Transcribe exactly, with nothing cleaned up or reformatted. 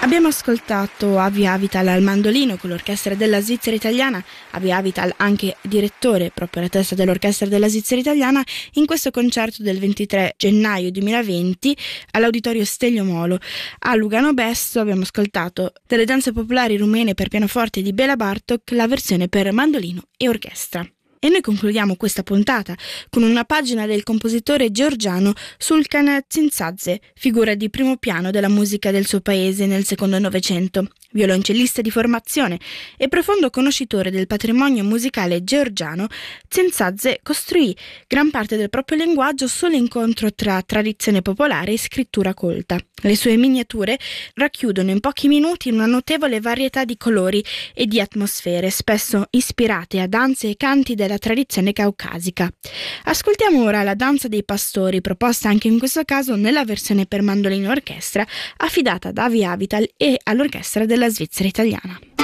Abbiamo ascoltato Avi Avital al mandolino con l'orchestra della Svizzera Italiana, Avi Avital anche direttore proprio alla testa dell'orchestra della Svizzera Italiana, in questo concerto del ventitré gennaio duemilaventi all'Auditorio Stelio Molo. A Lugano Besto abbiamo ascoltato delle danze popolari rumene per pianoforte di Bela Bartok, la versione per mandolino e orchestra. E noi concludiamo questa puntata con una pagina del compositore georgiano Sulkan Tsintsadze, figura di primo piano della musica del suo paese nel secondo Novecento. Violoncellista di formazione e profondo conoscitore del patrimonio musicale georgiano, Tsintsadze costruì gran parte del proprio linguaggio sull'incontro tra tradizione popolare e scrittura colta. Le sue miniature racchiudono in pochi minuti una notevole varietà di colori e di atmosfere, spesso ispirate a danze e canti della tradizione caucasica. Ascoltiamo ora la danza dei pastori, proposta anche in questo caso nella versione per mandolino e orchestra, affidata da Avi Avital e all'orchestra della Svizzera Italiana.